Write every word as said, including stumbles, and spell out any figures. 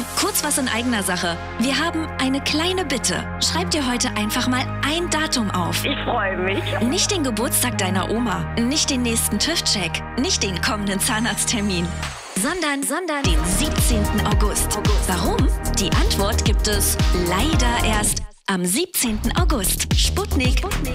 kurz was in eigener Sache. Wir haben eine kleine Bitte. Schreib dir heute einfach mal ein Datum auf. Ich freue mich. Nicht den Geburtstag deiner Oma, nicht den nächsten TÜV-Check, nicht den kommenden Zahnarzttermin, sondern, sondern den siebzehnten August. Warum? Die Antwort gibt es leider erst am siebzehnten August. Sputnik. Sputnik.